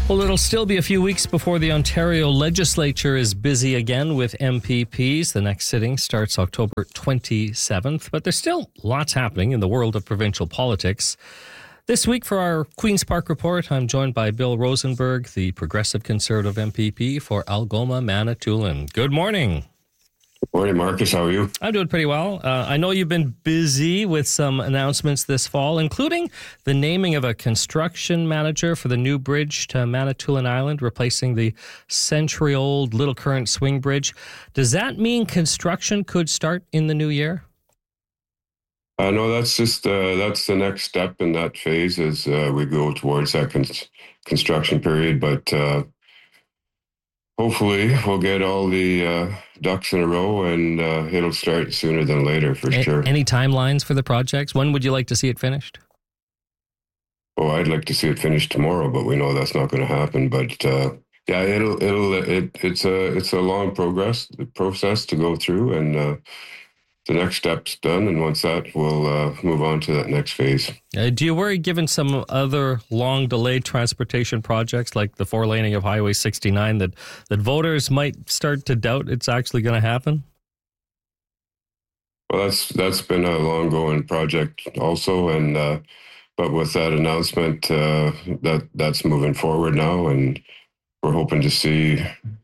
Well, it'll still be a few weeks before the Ontario legislature is busy again with MPPs. The next sitting starts October 27th, but there's still lots happening in the world of provincial politics. This week for our Queen's Park Report, I'm joined by Bill Rosenberg, the Progressive Conservative MPP for Algoma Manitoulin. Good morning. Morning, Marcus. How are you? I'm doing pretty well. I know you've been busy with some announcements this fall, including the naming of a construction manager for the new bridge to Manitoulin Island, replacing the century-old Little Current Swing Bridge. Does that mean construction could start in the new year? No, that's just that's the next step in that phase as we go towards that construction period. But hopefully we'll get all the ducks in a row and it'll start sooner than later for sure. Any timelines for the projects? When would you like to see it finished? Oh, I'd like to see it finished tomorrow, but we know that's not going to happen. But yeah, it's a long process to go through, and the next step's done, and once that, we'll move on to that next phase. Do you worry, given some other long-delayed transportation projects like the four-laning of Highway 69, that voters might start to doubt it's actually going to happen? Well, that's been a long-going project also, and but with that announcement, that's moving forward now, and we're hoping to see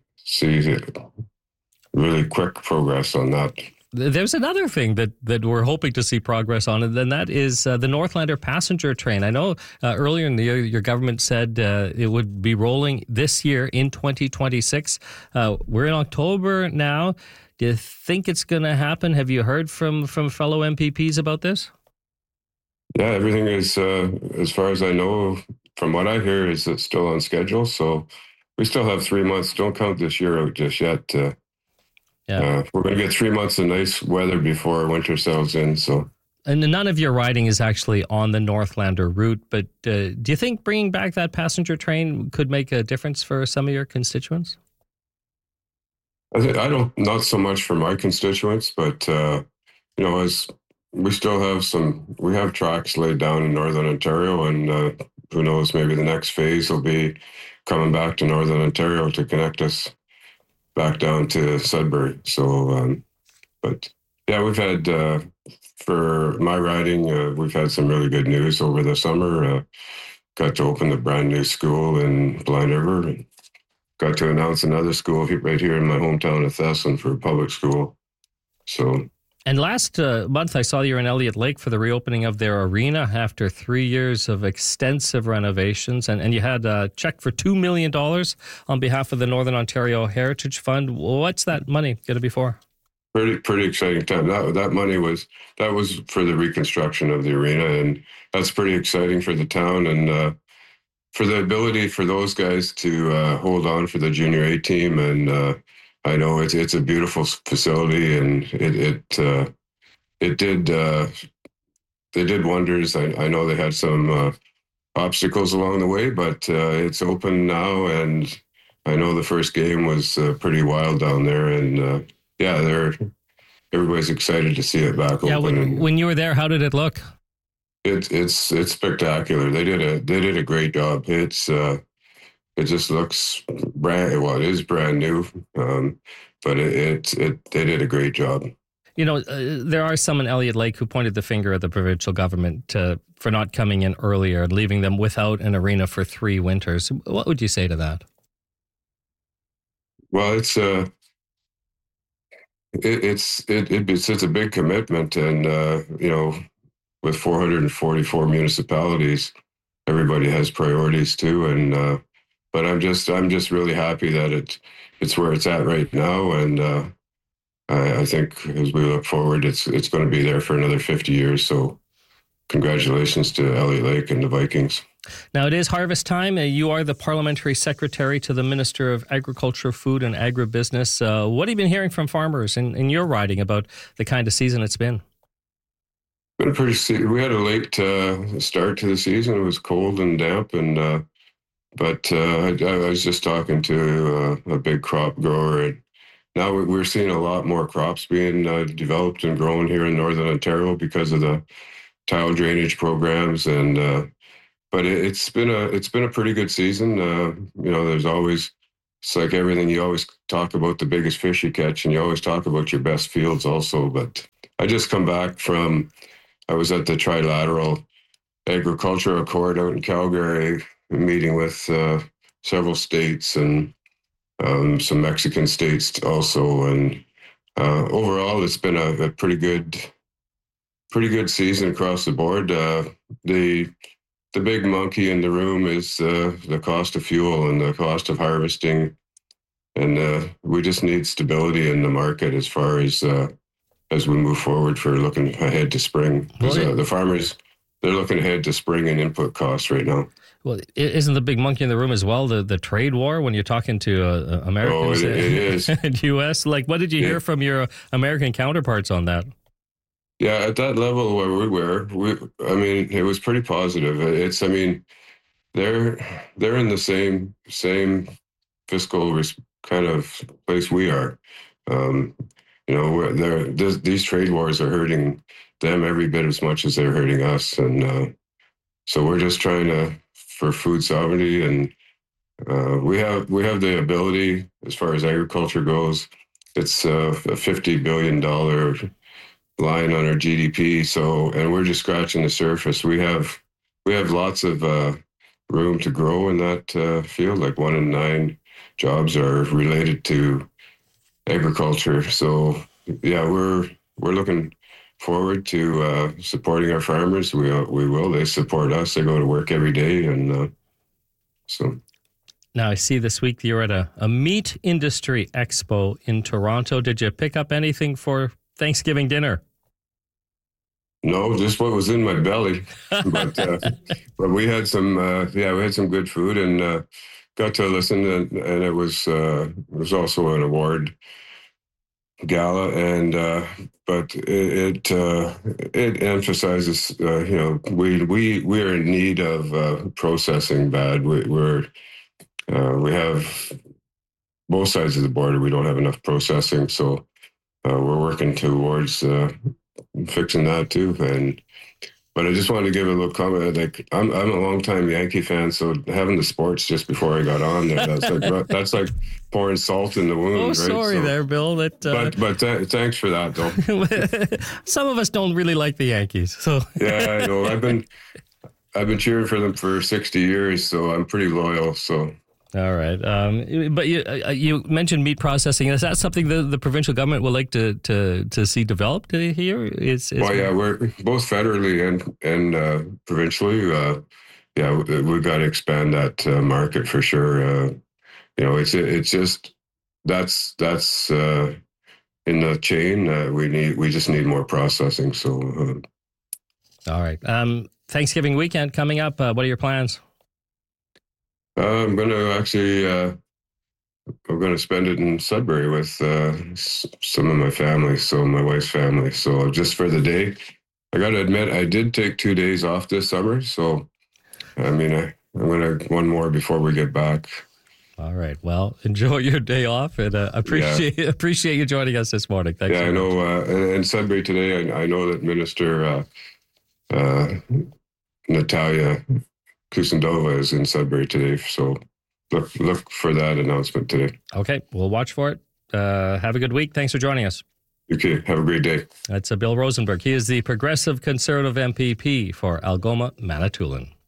really quick progress on that. There's another thing that we're hoping to see progress on, and then that is the Northlander passenger train. I know earlier in the year your government said it would be rolling this year in 2026. We're in October now. Do you think it's going to happen? Have you heard from fellow MPPs about this? Yeah, everything is, as far as I know, from what I hear, is it's still on schedule. So we still have 3 months. Don't count this year out just yet. Yeah. We're going to get 3 months of nice weather before winter settles in. And none of your riding is actually on the Northlander route, but do you think bringing back that passenger train could make a difference for some of your constituents? Not so much for my constituents, but as we still have tracks laid down in Northern Ontario, and who knows, maybe the next phase will be coming back to Northern Ontario to connect us back down to Sudbury. So, but yeah, we've had, for my riding, we've had some really good news over the summer. Got to open a brand new school in Blind River, and got to announce another school right here in my hometown of Thessalon for public school. So. And last month, I saw you were in Elliott Lake for the reopening of their arena after 3 years of extensive renovations. And you had a check for $2 million on behalf of the Northern Ontario Heritage Fund. What's that money going to be for? Pretty exciting time. That money was for the reconstruction of the arena. And that's pretty exciting for the town and for the ability for those guys to hold on for the Junior A team. And I know it's a beautiful facility, and they did wonders. I know they had some obstacles along the way, but it's open now, and I know the first game was pretty wild down there, and everybody's excited to see it back open. Yeah, when you were there, how did it look? It's spectacular. They did a great job. It just looks it is brand new, but they did a great job. You know, there are some in Elliott Lake who pointed the finger at the provincial government for not coming in earlier and leaving them without an arena for 3 winters. What would you say to that? Well, it's a big commitment, and with 444 municipalities, everybody has priorities too, and. But I'm just really happy that it's where it's at right now, and I think as we look forward, it's going to be there for another 50 years. So, congratulations to Elliott Lake and the Vikings. Now it is harvest time. You are the parliamentary secretary to the Minister of Agriculture, Food and Agribusiness. What have you been hearing from farmers in your riding about the kind of season it's been? We had a late start to the season. It was cold and damp, and. But I was just talking to a big crop grower, and now we're seeing a lot more crops being developed and grown here in Northern Ontario because of the tile drainage programs and but it's been a pretty good season. There's always, it's like everything, you always talk about the biggest fish you catch, and you always talk about your best fields also. But I just come back I was at the Trilateral Agricultural Accord out in Calgary, meeting with several states and some Mexican states also. And overall, it's been a pretty good season across the board. The big monkey in the room is the cost of fuel and the cost of harvesting, and we just need stability in the market as far as we move forward for looking ahead to spring. The farmers, they're looking ahead to spring and input costs right now. Well, isn't the big monkey in the room as well the trade war when you're talking to Americans? Oh, it is. And U.S. Like, what did you hear from your American counterparts on that? Yeah, at that level where we were, it was pretty positive. They're in the same fiscal kind of place we are. These trade wars are hurting them every bit as much as they're hurting us, and so we're just trying for food sovereignty, and we have the ability as far as agriculture goes. It's a $50 billion line on our GDP, and we're just scratching the surface. We have lots of room to grow in that field. Like 1 in 9 jobs are related to agriculture. So yeah, we're looking forward to supporting our farmers. We will. They support us. They go to work every day, and so. Now, I see this week you're at a meat industry expo in Toronto. Did you pick up anything for Thanksgiving dinner? No, just what was in my belly. But we had some good food, and got to listen, and it was also an award gala, and but it emphasizes we are in need of processing bad. We have both sides of the border. We don't have enough processing, so we're working towards fixing that too. But I just wanted to give a little comment. Like, I'm a longtime Yankee fan, so having the sports just before I got on there, that's like pouring salt in the wound. Oh, right? sorry there, Bill. But thanks for that, though. Some of us don't really like the Yankees, so yeah, I know. I've been cheering for them for 60 years, so I'm pretty loyal. So. All right, but you mentioned meat processing. Is that something the provincial government would like to see developed here? Well, yeah, we're both federally and provincially. We've got to expand that market for sure. It's just that's in the chain. We just need more processing. So, all right. Thanksgiving weekend coming up. What are your plans? I'm going to actually, I'm going to spend it in Sudbury with some of my family, so my wife's family. So just for the day, I got to admit, I did take 2 days off this summer. So, I'm going to one more before we get back. All right. Well, enjoy your day off, and appreciate you joining us this morning. Thanks. Yeah, I know. And Sudbury today, I know that Minister Natalia Kusendova is in Sudbury today, so look for that announcement today. Okay, we'll watch for it. Have a good week. Thanks for joining us. Okay, have a great day. That's Bill Rosenberg. He is the Progressive Conservative MPP for Algoma, Manitoulin.